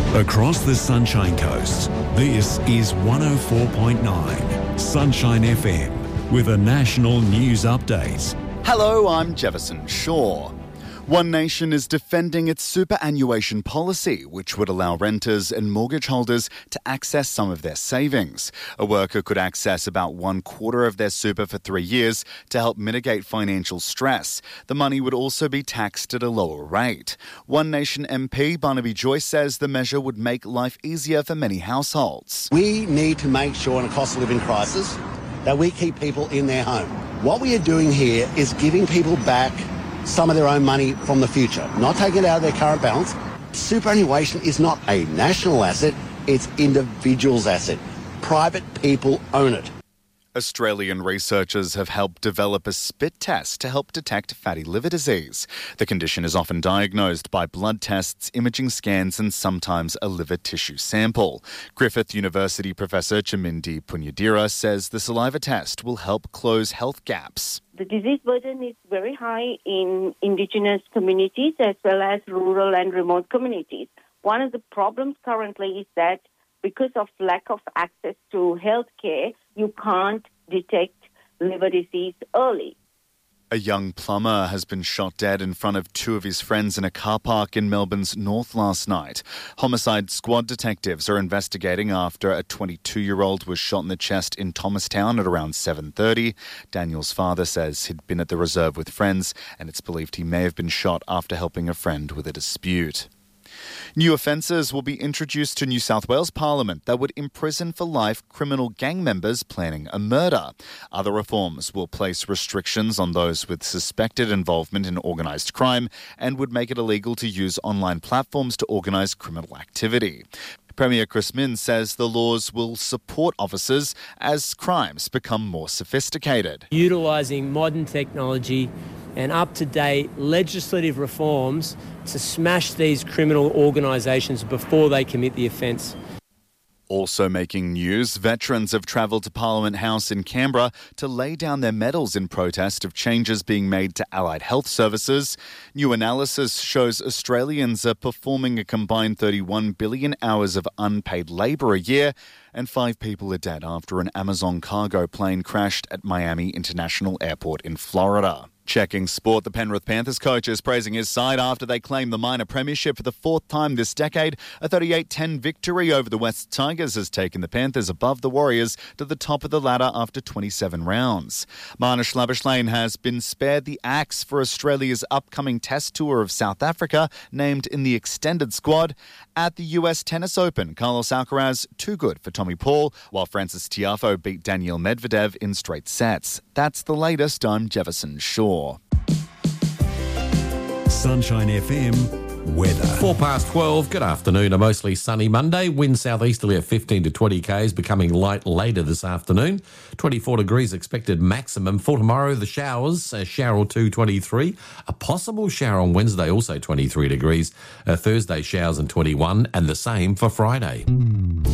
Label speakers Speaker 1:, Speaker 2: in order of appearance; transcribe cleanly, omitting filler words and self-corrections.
Speaker 1: Across the Sunshine Coast, this is 104.9 Sunshine FM with a national news update.
Speaker 2: Hello, I'm Jefferson Shaw. One Nation is defending its superannuation policy, which would allow renters and mortgage holders to access some of their savings. A worker could access about 1/4 of their super for 3 years to help mitigate financial stress. The money would also be taxed at a lower rate. One Nation MP Barnaby Joyce says the measure would make life easier for many households.
Speaker 3: We need to make sure in a cost of living crisis that we keep people in their home. What we are doing here is giving people back some of their own money from the future, not taking it out of their current balance. Superannuation is not a national asset, it's individuals' asset. Private people own it.
Speaker 2: Australian researchers have helped develop a spit test to help detect fatty liver disease. The condition is often diagnosed by blood tests, imaging scans and sometimes a liver tissue sample. Griffith University Professor Chamindi Punyadira says the saliva test will help close health gaps.
Speaker 4: The disease burden is very high in Indigenous communities as well as rural and remote communities. One of the problems currently is that because of lack of access to healthcare, you can't detect liver disease early.
Speaker 2: A young plumber has been shot dead in front of two of his friends in a car park in Melbourne's north last night. Homicide squad detectives are investigating after a 22-year-old was shot in the chest in Thomastown at around 7:30. Daniel's father says he'd been at the reserve with friends and it's believed he may have been shot after helping a friend with a dispute. New offences will be introduced to New South Wales Parliament that would imprison for life criminal gang members planning a murder. Other reforms will place restrictions on those with suspected involvement in organised crime and would make it illegal to use online platforms to organise criminal activity. Premier Chris Minns says the laws will support officers as crimes become more sophisticated.
Speaker 5: Utilising modern technology and up-to-date legislative reforms to smash these criminal organisations before they commit the offence.
Speaker 2: Also making news, veterans have travelled to Parliament House in Canberra to lay down their medals in protest of changes being made to allied health services. New analysis shows Australians are performing a combined 31 billion hours of unpaid labour a year, and 5 people are dead after an Amazon cargo plane crashed at Miami International Airport in Florida. Checking sport, the Penrith Panthers coach is praising his side after they claim the minor premiership for the 4th time this decade. A 38-10 victory over the West Tigers has taken the Panthers above the Warriors to the top of the ladder after 27 rounds. Marnus Labuschagne has been spared the axe for Australia's upcoming Test tour of South Africa, named in the extended squad. At the US Tennis Open, Carlos Alcaraz too good for Tommy Paul, while Francis Tiafoe beat Daniil Medvedev in straight sets. That's the latest. I'm Jefferson Shaw.
Speaker 1: Sunshine FM weather.
Speaker 6: 12:04. Good afternoon. A mostly sunny Monday. Wind southeasterly at 15 to 20 k's, becoming light later this afternoon. 24 degrees expected maximum. For tomorrow, the showers, a shower or two, 23. A possible shower on Wednesday, also 23 degrees. Thursday, showers and 21, and the same for Friday.